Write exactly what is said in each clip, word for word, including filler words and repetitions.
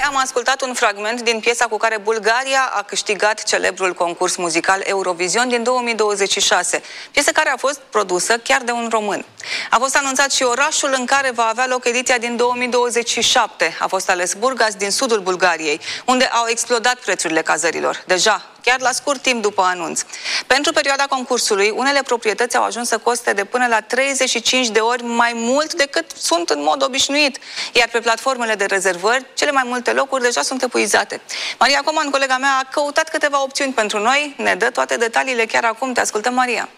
am ascultat un fragment din piesa cu care Bulgaria a câștigat celebrul concurs muzical Eurovision din două mii douăzeci și șase, piesă care a fost produsă chiar de un român. A fost anunțat și orașul în care va avea loc ediția din două mii douăzeci și șapte. A fost ales Burgas din sudul Bulgariei, unde au explodat prețurile cazărilor. Deja, chiar la scurt timp după anunț. Pentru perioada concursului, unele proprietăți au ajuns să coste de până la treizeci și cinci de ori mai mult decât sunt în mod obișnuit. Iar pe platformele de rezervări, cele mai multe locuri deja sunt epuizate. Maria Coman, colega mea, a căutat câteva opțiuni pentru noi. Ne dă toate detaliile chiar acum. Te ascultăm, Maria.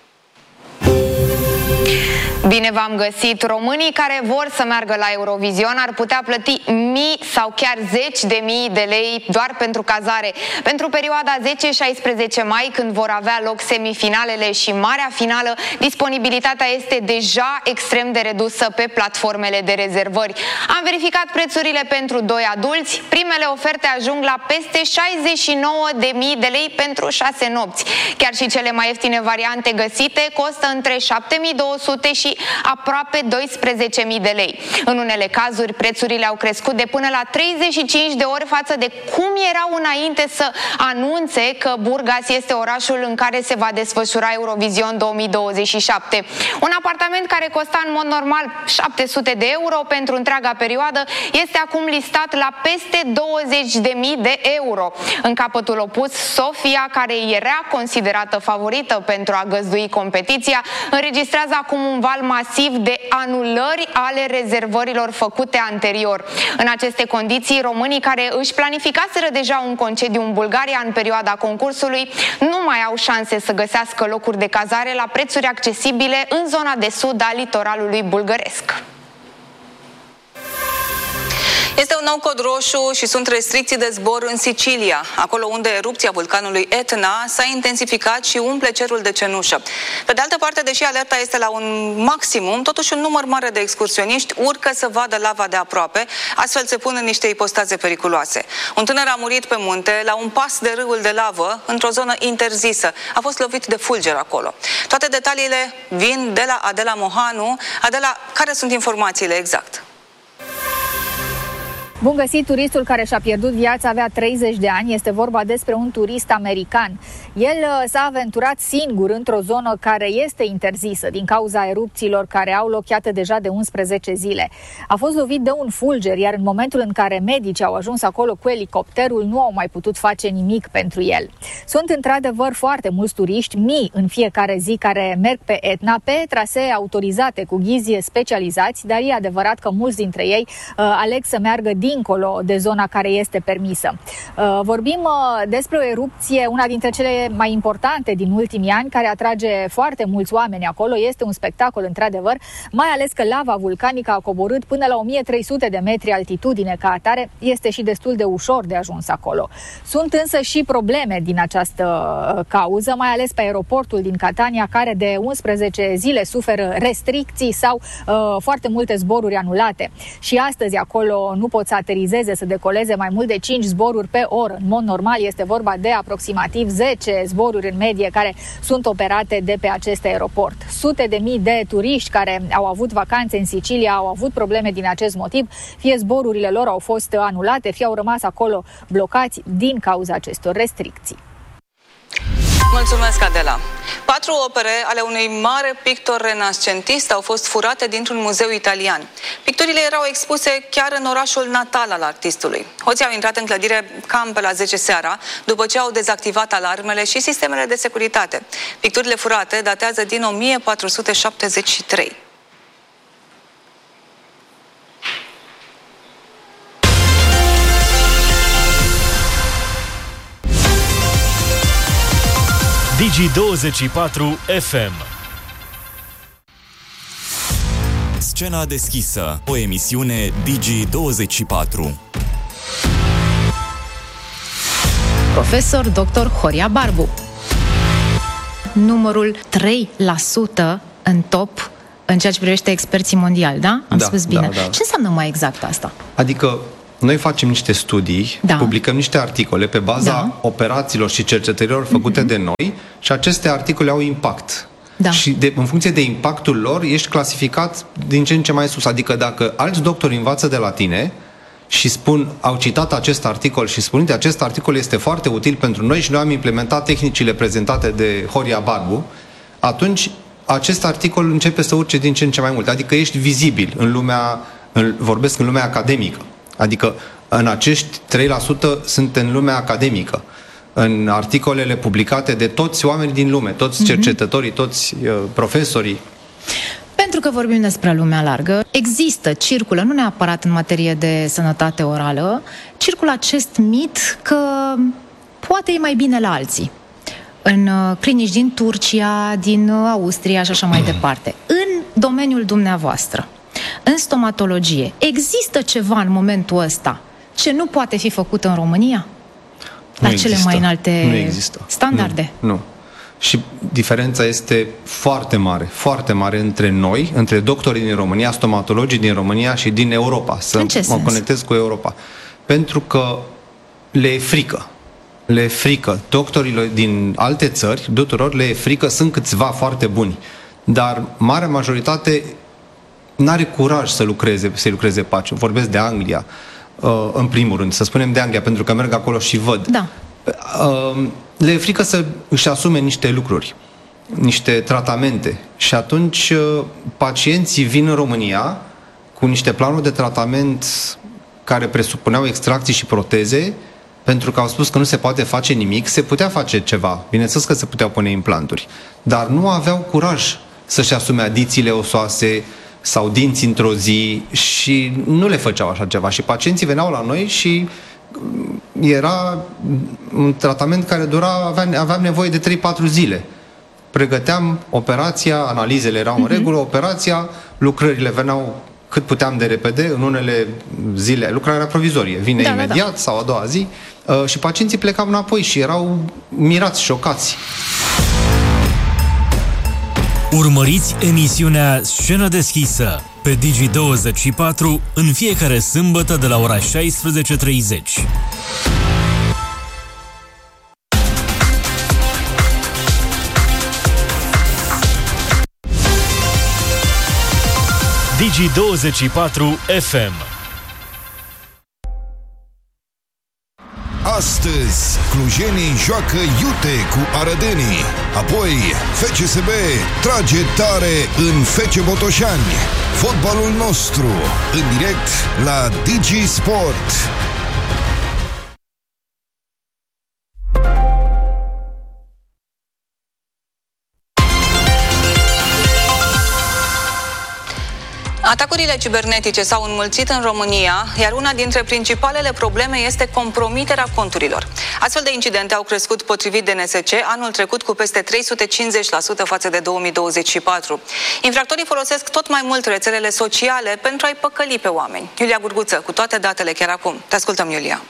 Bine v-am găsit! Românii care vor să meargă la Eurovision ar putea plăti mii sau chiar zeci de mii de lei doar pentru cazare. Pentru perioada zece șaisprezece mai, când vor avea loc semifinalele și marea finală, disponibilitatea este deja extrem de redusă pe platformele de rezervări. Am verificat prețurile pentru doi adulți. Primele oferte ajung la peste șaizeci și nouă de mii de lei pentru șase nopți. Chiar și cele mai ieftine variante găsite costă între șapte mii două sute și aproape doisprezece mii de lei. În unele cazuri, prețurile au crescut de până la treizeci și cinci de ori față de cum erau înainte să anunțe că Burgas este orașul în care se va desfășura Eurovision două mii douăzeci și șapte. Un apartament care costa în mod normal șapte sute de euro pentru întreaga perioadă este acum listat la peste douăzeci de mii de euro. În capătul opus, Sofia, care era considerată favorită pentru a găzdui competiția, înregistrează acum un val masiv de anulări ale rezervărilor făcute anterior. În aceste condiții, românii care își planificaseră deja un concediu în Bulgaria în perioada concursului nu mai au șanse să găsească locuri de cazare la prețuri accesibile în zona de sud a litoralului bulgăresc. Este un nou cod roșu și sunt restricții de zbor în Sicilia, acolo unde erupția vulcanului Etna s-a intensificat și umple cerul de cenușă. Pe de altă parte, deși alerta este la un maximum, totuși un număr mare de excursioniști urcă să vadă lava de aproape, astfel se pun în niște ipostaze periculoase. Un tânăr a murit pe munte, la un pas de râul de lavă, într-o zonă interzisă. A fost lovit de fulger acolo. Toate detaliile vin de la Adela Mohanu. Adela, care sunt informațiile exact? Bun găsit! Turistul care și-a pierdut viața avea treizeci de ani. Este vorba despre un turist american. El s-a aventurat singur într-o zonă care este interzisă din cauza erupțiilor care au loc, iată, deja de unsprezece zile. A fost lovit de un fulger, iar în momentul în care medicii au ajuns acolo cu elicopterul, nu au mai putut face nimic pentru el. Sunt într-adevăr foarte mulți turiști, mii în fiecare zi, care merg pe Etna, pe trasee autorizate cu ghizi specializați, dar e adevărat că mulți dintre ei uh, aleg să meargă dincolo de zona care este permisă. Uh, vorbim uh, despre o erupție, una dintre cele mai importante din ultimii ani, care atrage foarte mulți oameni acolo. Este un spectacol, într-adevăr, mai ales că lava vulcanică a coborât până la o mie trei sute de metri altitudine. Ca atare, este și destul de ușor de ajuns acolo. Sunt însă și probleme din această cauză, mai ales pe aeroportul din Catania, care de unsprezece zile suferă restricții sau uh, foarte multe zboruri anulate. Și astăzi acolo nu pot să aterizeze, să decoleze mai mult de cinci zboruri pe oră. În mod normal este vorba de aproximativ zece zboruri în medie care sunt operate de pe acest aeroport. Sute de mii de turiști care au avut vacanțe în Sicilia au avut probleme din acest motiv. Fie zborurile lor au fost anulate, fie au rămas acolo blocați din cauza acestor restricții. Mulțumesc, Adela. Patru opere ale unui mare pictor renascentist au fost furate dintr-un muzeu italian. Picturile erau expuse chiar în orașul natal al artistului. Hoții au intrat în clădire cam pe la zece seara, după ce au dezactivat alarmele și sistemele de securitate. Picturile furate datează din o mie patru sute șaptezeci și trei. Digi douăzeci și patru F M. Scena deschisă, o emisiune Digi douăzeci și patru. Profesor doctor Horia Barbu. Numărul trei la sută în top în ceea ce privește experții mondiali, da? Am da, spus bine. Da, da. Ce înseamnă mai exact asta? Adică noi facem niște studii, da. publicăm niște articole pe baza da. operațiilor și cercetărilor făcute mm-hmm. de noi și aceste articole au impact. Da. Și de, în funcție de impactul lor ești clasificat din ce în ce mai sus. Adică dacă alți doctori învață de la tine, și spun, au citat acest articol și spun că acest articol este foarte util pentru noi și noi am implementat tehnicile prezentate de Horia Barbu, atunci acest articol începe să urce din ce în ce mai mult. Adică ești vizibil în lumea, în, vorbesc în lumea academică. Adică în acești trei la sută sunt în lumea academică. În articolele publicate de toți oamenii din lume, toți cercetătorii, toți uh, profesorii. Pentru că vorbim despre lumea largă, există, circulă, nu neapărat în materie de sănătate orală, circulă acest mit că poate e mai bine la alții. În uh, clinici din Turcia, din uh, Austria și așa mai departe. În domeniul dumneavoastră, în stomatologie, există ceva în momentul ăsta ce nu poate fi făcut în România? La nu cele există. mai înalte nu există. standarde? Nu, nu. Și diferența este foarte mare, foarte mare între noi, între doctorii din România, stomatologii din România și din Europa. Să mă sens? conectez cu Europa. Pentru că le e frică. Le e frică. Doctorilor din alte țări, tuturor le e frică, sunt câțiva foarte buni. Dar marea majoritate n-are curaj să lucreze, să lucreze pace. Vorbesc de Anglia, în primul rând, să spunem de Anglia, pentru că merg acolo și văd. Da. Le e frică să își asume niște lucruri, niște tratamente. Și atunci pacienții vin în România cu niște planuri de tratament care presupuneau extracții și proteze, pentru că au spus că nu se poate face nimic. Se putea face ceva, bineînțeles că se puteau pune implanturi, dar nu aveau curaj să-și asume adițiile osoase sau dinți într-o zi și nu le făceau așa ceva. Și pacienții veneau la noi și era un tratament care dura, aveam, aveam nevoie de trei patru zile. Pregăteam operația, analizele erau în regulă, operația, lucrările veneau cât puteam de repede, în unele zile, lucrarea provizorie, vine da, imediat da, da. sau a doua zi, uh, și pacienții plecau înapoi și erau mirați, șocați. Urmăriți emisiunea Scenă deschisă pe Digi douăzeci și patru în fiecare sâmbătă de la ora șaisprezece treizeci. Digi douăzeci și patru F M. Astăzi, clujenii joacă iute cu arădenii. Apoi, F C S B trage tare în F C Botoșani. Fotbalul nostru, în direct la Digi Sport. Atacurile cibernetice s-au înmulțit în România, iar una dintre principalele probleme este compromiterea conturilor. Astfel de incidente au crescut, potrivit D N S C, anul trecut cu peste trei sute cincizeci la sută față de două mii douăzeci și patru. Infractorii folosesc tot mai mult rețelele sociale pentru a-i păcăli pe oameni. Iulia Gurguță, cu toate datele chiar acum. Te ascultăm, Iulia.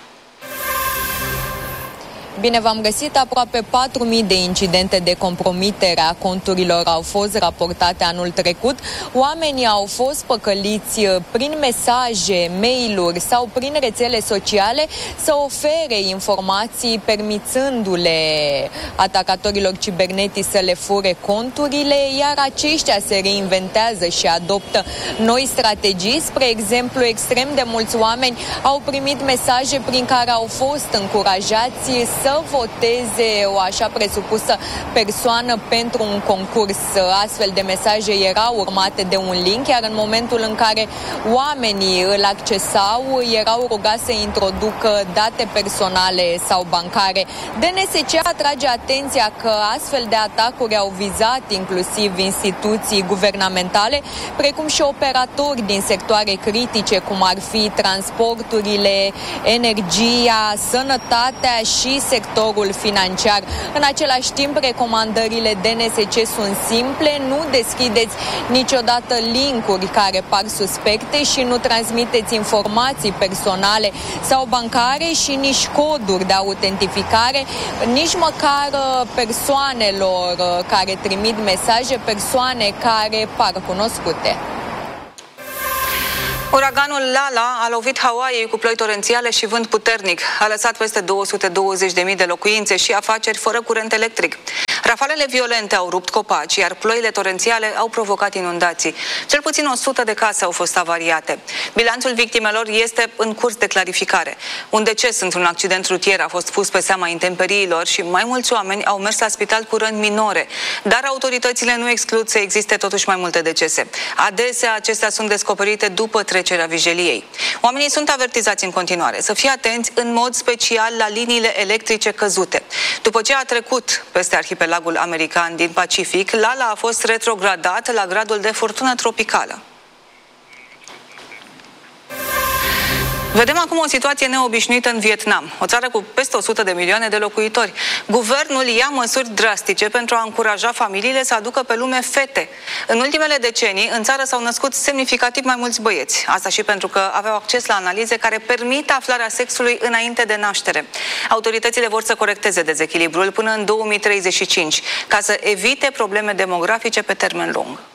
Bine v-am găsit. Aproape patru mii de incidente de compromitere a conturilor au fost raportate anul trecut. Oamenii au fost păcăliți prin mesaje, mail-uri sau prin rețele sociale să ofere informații permițându-le atacatorilor cibernetici să le fure conturile, iar aceștia se reinventează și adoptă noi strategii. Spre exemplu, extrem de mulți oameni au primit mesaje prin care au fost încurajați să voteze o așa presupusă persoană pentru un concurs. Astfel de mesaje erau urmate de un link, iar în momentul în care oamenii îl accesau, erau rugați să introducă date personale sau bancare. D N S C atrage atenția că astfel de atacuri au vizat inclusiv instituții guvernamentale, precum și operatori din sectoare critice, cum ar fi transporturile, energia, sănătatea și sectorul financiar. În același timp, recomandările D N S C sunt simple: nu deschideți niciodată linkuri care par suspecte și nu transmiteți informații personale sau bancare și nici coduri de autentificare, nici măcar persoanelor care trimit mesaje, persoane care par cunoscute. Uraganul Lala a lovit Hawaii cu ploi torențiale și vânt puternic. A lăsat peste două sute douăzeci de mii de locuințe și afaceri fără curent electric. Rafalele violente au rupt copaci, iar ploile torențiale au provocat inundații. Cel puțin o sută de case au fost avariate. Bilanțul victimelor este în curs de clarificare. Un deces într-un accident rutier a fost pus pe seama intemperiilor și mai mulți oameni au mers la spital cu răni minore. Dar autoritățile nu exclud să existe totuși mai multe decese. Adesea acestea sunt descoperite după trecerea vigiliei. Oamenii sunt avertizați în continuare să fie atenți în mod special la liniile electrice căzute. După ce a trecut peste arhipelagul american din Pacific, Lala a fost retrogradat la gradul de furtună tropicală. Vedem acum o situație neobișnuită în Vietnam, o țară cu peste o sută de milioane de locuitori. Guvernul ia măsuri drastice pentru a încuraja familiile să aducă pe lume fete. În ultimele decenii, în țară s-au născut semnificativ mai mulți băieți. Asta și pentru că aveau acces la analize care permit aflarea sexului înainte de naștere. Autoritățile vor să corecteze dezechilibrul până în două mii treizeci și cinci, ca să evite probleme demografice pe termen lung.